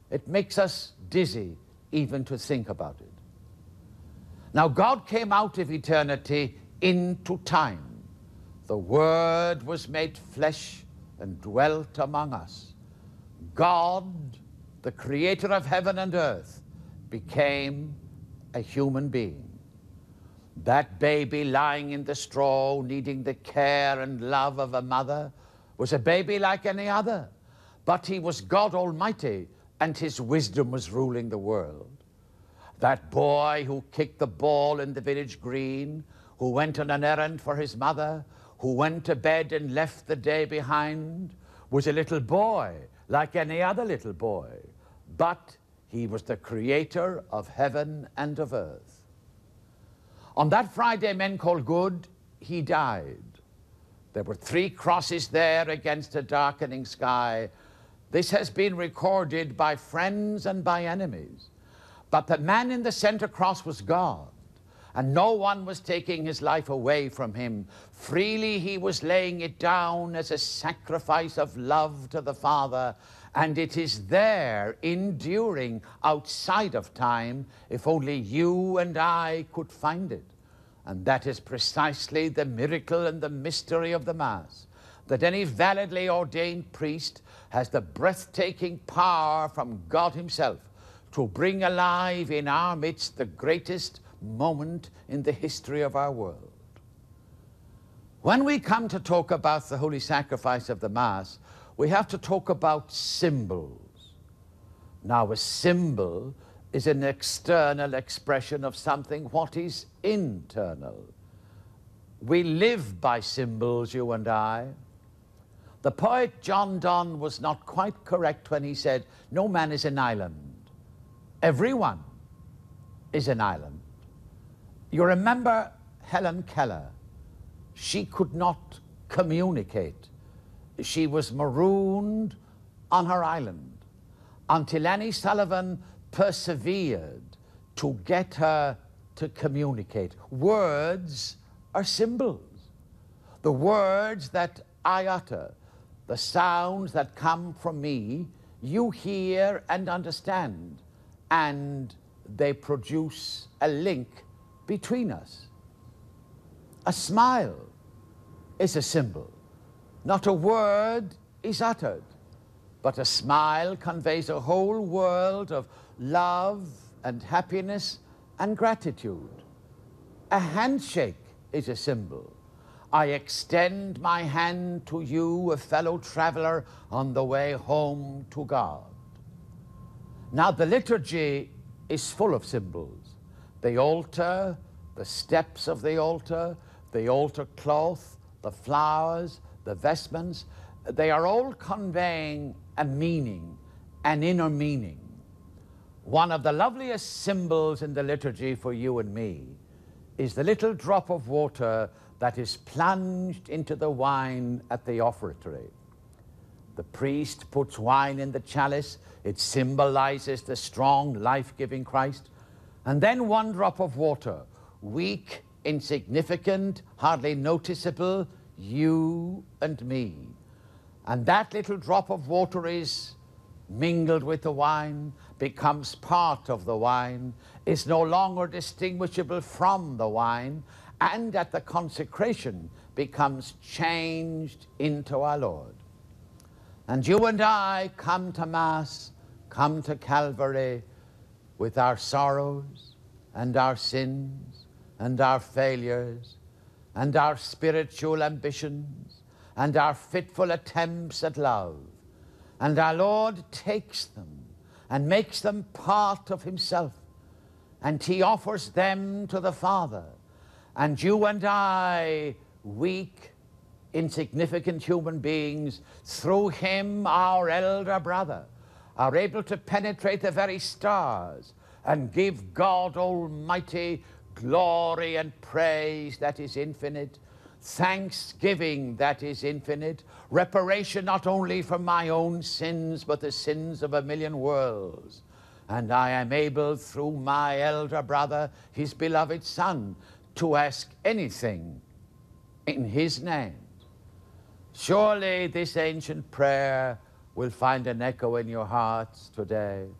It makes us dizzy even to think about it. Now, God came out of eternity into time. The Word was made flesh and dwelt among us. God, the creator of heaven and earth, became a human being. That baby lying in the straw, needing the care and love of a mother, was a baby like any other. But he was God Almighty, and his wisdom was ruling the world. That boy who kicked the ball in the village green, who went on an errand for his mother, who went to bed and left the day behind, was a little boy like any other little boy. But he was the creator of heaven and of earth. On that Friday men called good, he died. There were 3 crosses there against a darkening sky. This has been recorded by friends and by enemies. But the man in the center cross was God, and no one was taking his life away from him. Freely he was laying it down as a sacrifice of love to the Father, and it is there, enduring outside of time, if only you and I could find it. And that is precisely the miracle and the mystery of the Mass, that any validly ordained priest has the breathtaking power from God himself to bring alive in our midst the greatest moment in the history of our world. When we come to talk about the holy sacrifice of the Mass, we have to talk about symbols. Now, a symbol is an external expression of something what is internal. We live by symbols, you and I. The poet John Donne was not quite correct when he said, no man is an island. Everyone is an island. You remember Helen Keller. She could not communicate. She was marooned on her island until Annie Sullivan persevered to get her to communicate. Words are symbols. The words that I utter, the sounds that come from me, you hear and understand, and they produce a link between us. A smile is a symbol. Not a word is uttered, but a smile conveys a whole world of love and happiness and gratitude. A handshake is a symbol. I extend my hand to you, a fellow traveler on the way home to God. Now, the liturgy is full of symbols. The altar, the steps of the altar cloth, the flowers, the vestments, they are all conveying a meaning, an inner meaning. One of the loveliest symbols in the liturgy for you and me is the little drop of water that is plunged into the wine at the offertory. The priest puts wine in the chalice. It symbolizes the strong, life-giving Christ. And then one drop of water, weak, insignificant, hardly noticeable, you and me. And that little drop of water is mingled with the wine, becomes part of the wine, is no longer distinguishable from the wine, and at the consecration becomes changed into our Lord. And you and I come to Mass, come to Calvary with our sorrows and our sins and our failures and our spiritual ambitions and our fitful attempts at love. And our Lord takes them and makes them part of himself, and he offers them to the Father. And you and I, weak, insignificant human beings, through him, our elder brother, are able to penetrate the very stars and give God Almighty glory and praise that is infinite, thanksgiving that is infinite, reparation not only for my own sins, but the sins of a million worlds. And I am able, through my elder brother, his beloved Son, to ask anything in his name. Surely this ancient prayer will find an echo in your hearts today.